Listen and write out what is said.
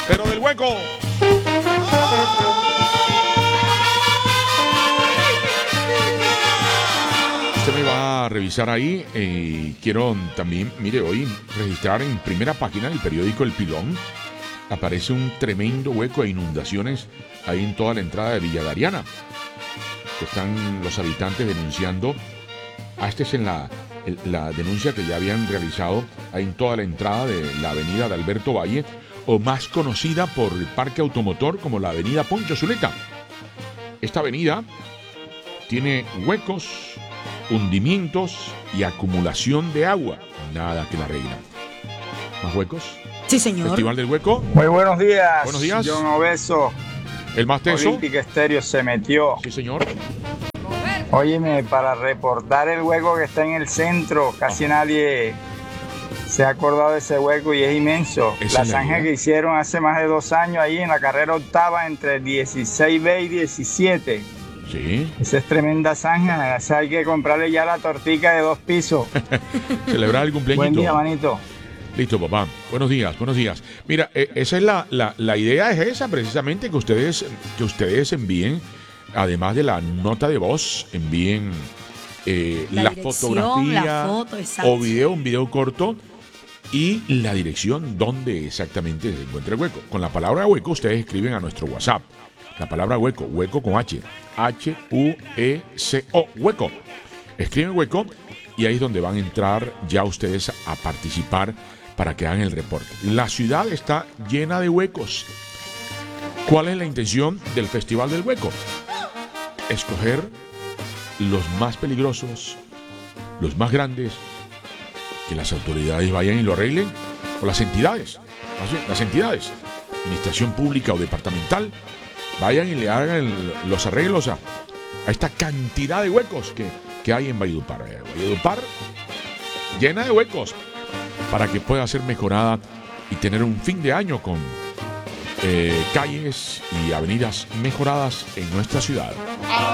pero del hueco. Usted me va a revisar ahí. Quiero también, mire, hoy registrar en primera página del periódico El Pilón. Aparece un tremendo hueco e inundaciones ahí en toda la entrada de Villa Dariana. Están los habitantes denunciando. Esta es en la denuncia que ya habían realizado ahí en toda la entrada de la avenida de Alberto Valle, o más conocida por el parque automotor como la avenida Poncho Zuleta. Esta avenida tiene huecos, hundimientos y acumulación de agua. Nada que la arregla. ¿Más huecos? Sí, señor. Festival del Hueco. Muy buenos días. Buenos días. John Obeso. El más teso. Olímpica Estéreo se metió. Sí, señor. Óyeme, para reportar el hueco que está en el centro, casi nadie se ha acordado de ese hueco y es inmenso. Esa La es la zanja idea. que hicieron hace más de 2 años ahí en la carrera octava entre 16B y 17. Sí. Esa es tremenda zanja. Esa hay que comprarle ya la tortica de 2 pisos. Celebrar el cumpleaños. Buen día, manito. Listo, papá. Buenos días, buenos días. Mira, esa es la idea, es esa precisamente, que ustedes envíen, además de la nota de voz, envíen la dirección, fotografía la foto, exacto. o un video corto y la dirección donde exactamente se encuentra el hueco. Con la palabra hueco ustedes escriben a nuestro WhatsApp. La palabra hueco, hueco con H, H-U-E-C-O, hueco. Escriben hueco y ahí es donde van a entrar ya ustedes a participar para que hagan el reporte. La ciudad está llena de huecos. ¿Cuál es la intención del Festival del Hueco? Escoger los más peligrosos, los más grandes, que las autoridades vayan y lo arreglen, o las entidades, administración pública o departamental, vayan y le hagan los arreglos a esta cantidad de huecos que hay en Valledupar. Valledupar llena de huecos para que pueda ser mejorada y tener un fin de año con calles y avenidas mejoradas en nuestra ciudad.